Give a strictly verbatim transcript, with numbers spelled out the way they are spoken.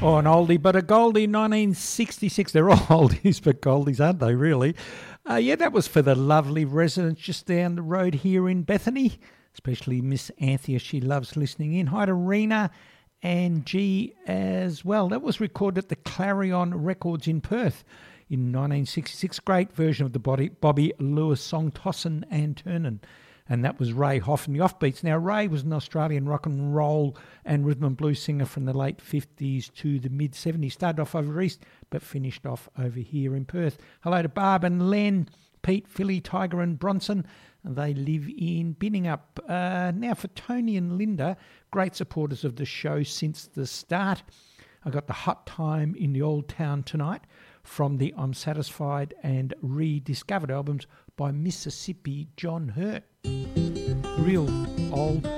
Oh, an oldie but a goldie, nineteen sixty-six. They're all oldies but goldies, aren't they, really? Uh, yeah, that was for the lovely residents just down the road here in Bethany, especially Miss Anthea. She loves listening in. Hi to Rena and G as well. That was recorded at the Clarion Records in Perth in nineteen sixty-six. Great version of the Bobby, Bobby Lewis song, Tossin' and Turnin'. And that was Ray Hoff and the Offbeats. Now, Ray was an Australian rock and roll and rhythm and blues singer from the late fifties to the mid-seventies. Started off over east, but finished off over here in Perth. Hello to Barb and Len, Pete, Philly, Tiger and Bronson. They live in Binningup. Uh, now for Tony and Linda, great supporters of the show since the start. I got the Hot Time in the Old Town Tonight from the I'm Satisfied and Rediscovered albums by Mississippi John Hurt. Real old